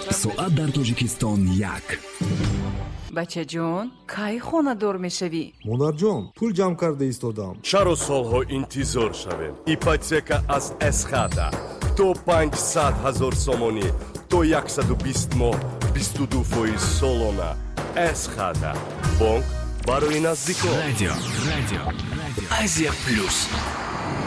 соат дар Тоҷикистон 1. бачаҷон, кай хонадор мешавӣ? монарҷон, пул ҷамъ карда истодам. чаро солҳо интизор шавем? ипотека аз эсхата то 500,000 сомонӣ то 120 моҳ 22% солона. эсхата бонк барои наздикон. радио Азия плюс.